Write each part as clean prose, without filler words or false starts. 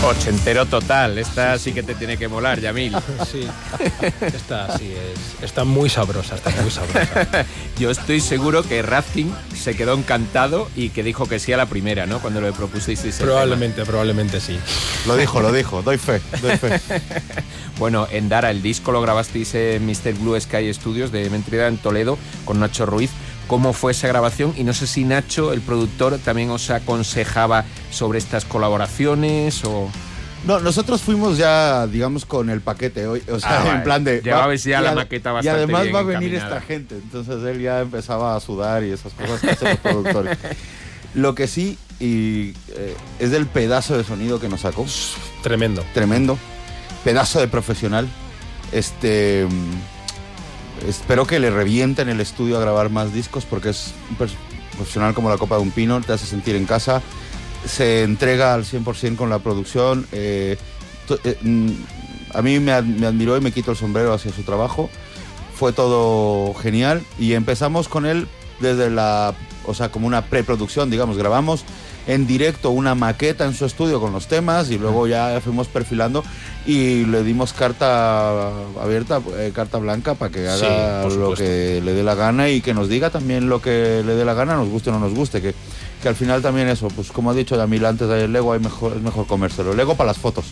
Ochentero total, esta sí que te tiene que molar, Yamil. Sí, esta sí está muy sabrosa, Yo estoy seguro que Racing se quedó encantado y que dijo que sí a la primera, ¿no? Cuando lo propusisteis. Probablemente sí. Lo dijo, doy fe. Bueno, en Dara, el disco lo grabasteis en Mr. Blue Sky Studios de Mentrida en Toledo con Nacho Ruiz. ¿Cómo fue esa grabación? Y no sé si Nacho, el productor, también os aconsejaba sobre estas colaboraciones o... No, nosotros fuimos ya, digamos, con el paquete hoy, o sea, en plan de... Llevabais ya la maqueta bastante bien. Y además va a venir encaminada. esta gente, entonces él ya empezaba a sudar y esas cosas que hacen los productores. Lo que sí, es del pedazo de sonido que nos sacó. Tremendo. Pedazo de profesional. Espero que le revienten el estudio a grabar más discos porque es un profesional como la copa de un pino, te hace sentir en casa, se entrega al 100% con la producción. A mí me admiró y me quito el sombrero hacia su trabajo. Fue todo genial y empezamos con él desde como una preproducción, digamos, grabamos en directo una maqueta en su estudio con los temas y luego ya fuimos perfilando y le dimos carta abierta, carta blanca para que haga lo que le dé la gana y que nos diga también lo que le dé la gana, nos guste o no nos guste, que al final también eso, pues como ha dicho Yamil antes, el Lego es mejor comérselo. El Lego para las fotos.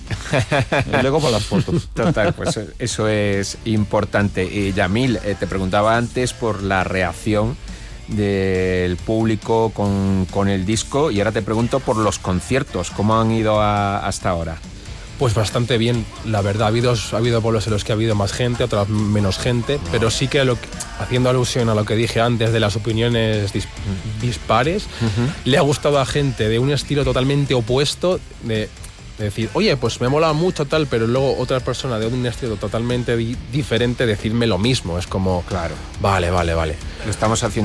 Total, pues eso es importante. Y Yamil, te preguntaba antes por la reacción del público con el disco y ahora te pregunto por los conciertos, ¿cómo han ido hasta ahora? Pues bastante bien, la verdad. Ha habido pueblos en los que ha habido más gente, otros menos gente, pero sí que haciendo alusión a lo que dije antes de las opiniones dispares, le ha gustado a gente de un estilo totalmente opuesto, de decir, oye, pues me mola mucho tal, pero luego otra persona de un estilo totalmente diferente decirme lo mismo. Es como, claro, vale. Lo estamos haciendo